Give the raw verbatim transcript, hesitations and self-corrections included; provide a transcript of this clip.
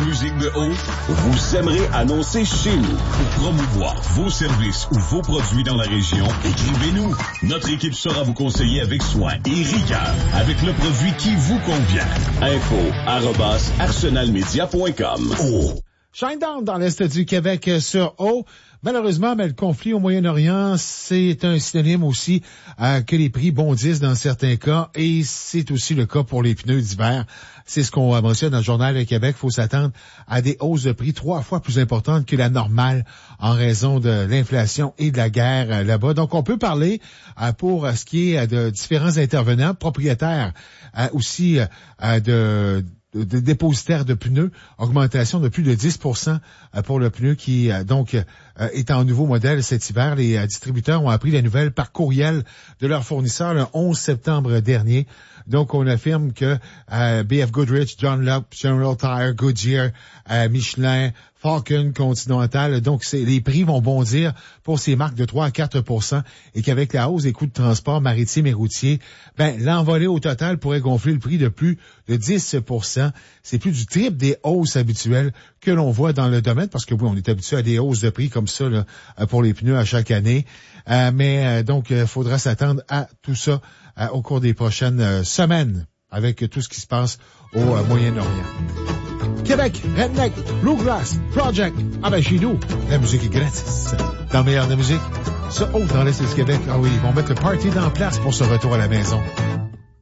musique de haut? Vous aimerez annoncer chez nous. Pour promouvoir vos services ou vos produits dans la région, écrivez-nous. Notre équipe saura vous conseiller avec soin et rigueur, avec le produit qui vous convient. Info arobase arsenalmedia point com. Oh. Shinedown dans l'Est du Québec sur O. Malheureusement, mais le conflit au Moyen-Orient, c'est un synonyme aussi euh, que les prix bondissent dans certains cas, et c'est aussi le cas pour les pneus d'hiver. C'est ce qu'on mentionne dans le Journal de Québec. Il faut s'attendre à des hausses de prix trois fois plus importantes que la normale en raison de l'inflation et de la guerre euh, là-bas. Donc, on peut parler euh, pour ce qui est de différents intervenants, propriétaires euh, aussi euh, de... de, de dépositaires de pneus, augmentation de plus de dix pour cent pour le pneu qui, donc, est en nouveau modèle cet hiver. Les distributeurs ont appris la nouvelle par courriel de leur fournisseur le onze septembre dernier. Donc, on affirme que euh, B F Goodrich, Dunlop, General Tire, Goodyear, euh, Michelin, Falcon, Continental, donc c'est, les prix vont bondir pour ces marques de trois à quatre pour cent et qu'avec la hausse des coûts de transport maritime et routier, ben l'envolée au total pourrait gonfler le prix de plus de dix pour cent. C'est plus du triple des hausses habituelles que l'on voit dans le domaine, parce que oui, on est habitué à des hausses de prix comme ça là, pour les pneus à chaque année. Euh, mais euh, donc, il euh, faudra s'attendre à tout ça euh, au cours des prochaines euh, semaines avec euh, tout ce qui se passe au euh, Moyen-Orient. Québec, Redneck, Bluegrass, Project. Ah ben, chez nous, la musique est gratis. Dans le meilleur de la musique, ça haut dans l'Est du Québec. Ah oui, ils vont mettre le party dans place pour ce retour à la maison.